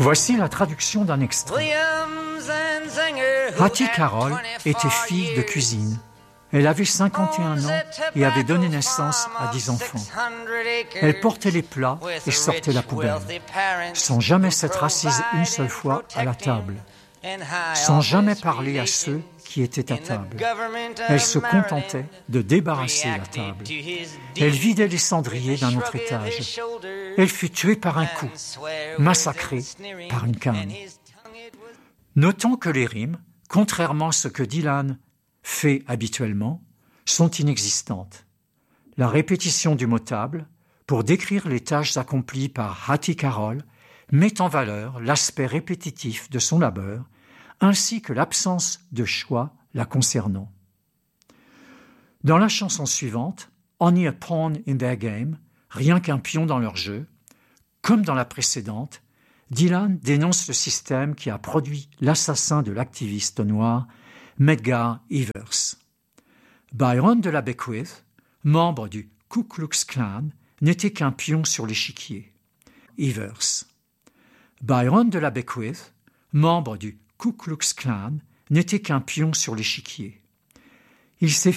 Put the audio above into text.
Voici la traduction d'un extrait. Hattie Carroll était fille de cuisine. Elle avait 51 ans et avait donné naissance à 10 enfants. Elle portait les plats et sortait la poubelle, sans jamais s'être assise une seule fois à la table, sans jamais parler à ceux qui étaient à table. Elle se contentait de débarrasser la table. Elle vidait les cendriers d'un autre étage. Elle fut tuée par un coup, massacrée par une canne. Notons que les rimes, contrairement à ce que Dylan fait habituellement, sont inexistantes. La répétition du mot table, pour décrire les tâches accomplies par Hattie Carroll, met en valeur l'aspect répétitif de son labeur, ainsi que l'absence de choix la concernant. Dans la chanson suivante, Only a Pawn in Their Game, rien qu'un pion dans leur jeu, comme dans la précédente, Dylan dénonce le système qui a produit l'assassin de l'activiste noir Medgar Evers. Byron de la Beckwith, membre du Ku Klux Klan, n'était qu'un pion sur l'échiquier. Evers. Byron de la Beckwith, membre du Ku Klux Klan, n'était qu'un pion sur l'échiquier. Il s'est